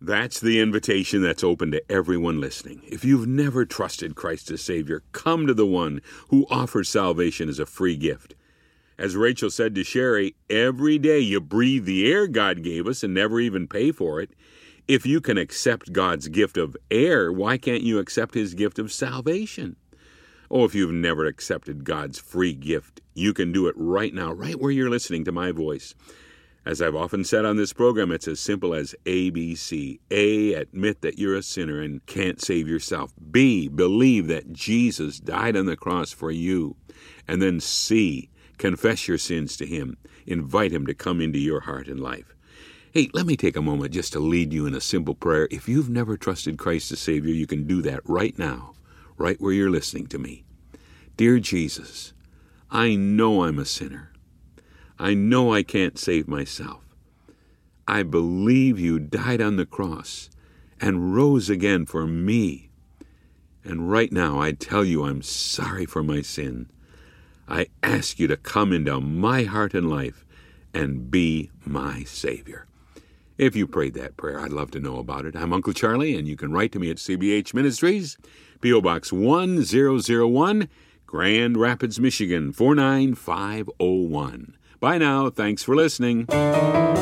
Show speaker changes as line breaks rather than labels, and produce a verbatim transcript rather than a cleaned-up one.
That's the invitation that's open to everyone listening. If you've never trusted Christ as Savior, come to the one who offers salvation as a free gift. As Rachel said to Sherry, every day you breathe the air God gave us and never even pay for it. If you can accept God's gift of air, why can't you accept his gift of salvation? Oh, if you've never accepted God's free gift, you can do it right now, right where you're listening to my voice. As I've often said on this program, it's as simple as A B C. A, admit that you're a sinner and can't save yourself. B, believe that Jesus died on the cross for you. And then C, confess your sins to him. Invite him to come into your heart and life. Hey, let me take a moment just to lead you in a simple prayer. If you've never trusted Christ as Savior, you can do that right now, right where you're listening to me. Dear Jesus, I know I'm a sinner. I know I can't save myself. I believe you died on the cross and rose again for me. And right now I tell you I'm sorry for my sin. I ask you to come into my heart and life and be my Savior. If you prayed that prayer, I'd love to know about it. I'm Uncle Charlie, and you can write to me at C B H Ministries, P O Box one thousand one, Grand Rapids, Michigan, four nine five oh one. Bye now. Thanks for listening.